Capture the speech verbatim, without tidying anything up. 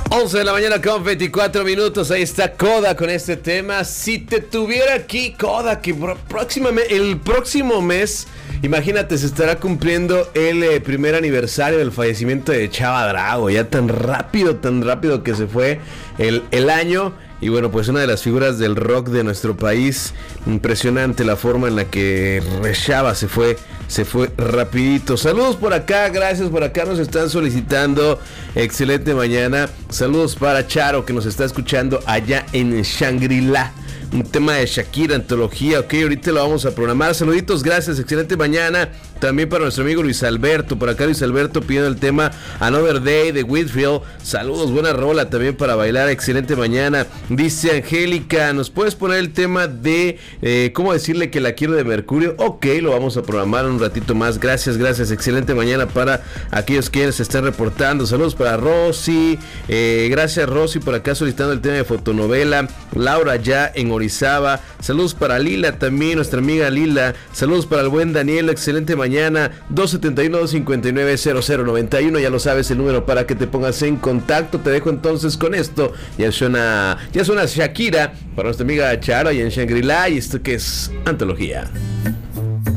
once de la mañana con veinticuatro minutos. Ahí está Coda con este tema. Si te tuviera aquí, Coda, que próximamente, el próximo mes, imagínate, se estará cumpliendo el eh, primer aniversario del fallecimiento de Chava Drago. Ya tan rápido, tan rápido que se fue el, el año. Y bueno, pues una de las figuras del rock de nuestro país. Impresionante la forma en la que Chava se fue, se fue rapidito. Saludos por acá, gracias por acá, nos están solicitando. Excelente mañana. Saludos para Charo, que nos está escuchando allá en Shangri-La. Un tema de Shakira, antología, ok, ahorita lo vamos a programar. Saluditos, gracias, excelente mañana. También para nuestro amigo Luis Alberto, por acá Luis Alberto pidiendo el tema Another Day de Whitfield. Saludos, buena rola también para bailar, excelente mañana. Dice Angélica, ¿nos puedes poner el tema de eh, cómo decirle que la quiero de Mercurio? Ok, lo vamos a programar un ratito más. Gracias, gracias, excelente mañana para aquellos que se están reportando. Saludos para Rosy, eh, gracias Rosy por acá solicitando el tema de fotonovela. Laura ya en Orizaba. Saludos para Lila también, nuestra amiga Lila. Saludos para el buen Daniel, excelente mañana. Dos setenta y uno, dos cincuenta y nueve, cero cero noventa y uno, ya lo sabes el número para que te pongas en contacto. Te dejo entonces con esto. Ya suena, ya suena Shakira para nuestra amiga Charo y en Shangri-La, y esto que es Antología.